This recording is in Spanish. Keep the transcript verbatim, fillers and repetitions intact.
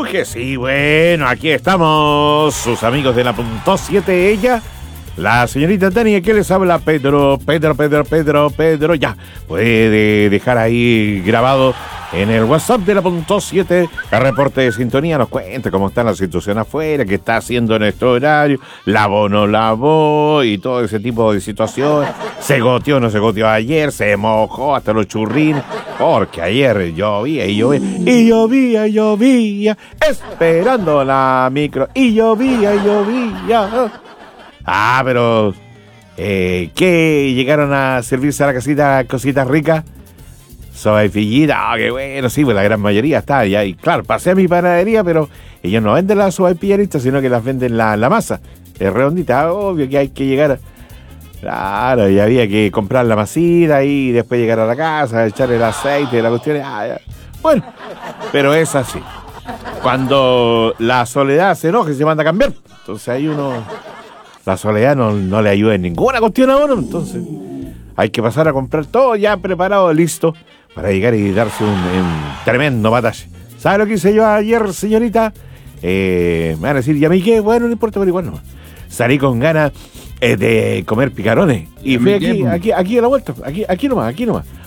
que sí, bueno, aquí estamos, sus amigos de la punto siete, ella, la señorita Tania, que les habla, Pedro, Pedro, Pedro, Pedro, Pedro, ya, puede dejar ahí grabado en el WhatsApp de la punto siete, el reporte de sintonía, nos cuenta cómo está la situación afuera, qué está haciendo nuestro horario, lavó, no lavó, y todo ese tipo de situaciones, se goteó, no se goteó ayer, se mojó hasta los churrines, porque ayer llovía y llovía, y llovía y llovía, esperando la micro, y llovía y llovía. Ah, pero, eh, ¿qué? ¿Llegaron a servirse a la casita cositas ricas? Sobaipillita, ah, qué bueno, sí, pues la gran mayoría está allá. Y claro, pasé a mi panadería, pero ellos no venden las sobaipillaritas, sino que las venden la, la masa. Es redondita, obvio que hay que llegar. Claro, y había que comprar la masita y después llegar a la casa, echar el aceite, la cuestión. Ah, ya. Bueno, pero es así. Cuando la soledad se enoja y se manda a cambiar, entonces ahí uno, la soledad no, no le ayuda en ninguna cuestión a uno, entonces hay que pasar a comprar todo ya preparado, listo, para llegar y darse un, un tremendo batalla. ¿Sabe lo que hice yo ayer, señorita? Eh, me van a decir, ¿y a mí qué? Bueno, no importa, pero igual no. Salí con ganas eh, de comer picarones. Y fui aquí, aquí, aquí a la vuelta, aquí, aquí nomás, aquí nomás.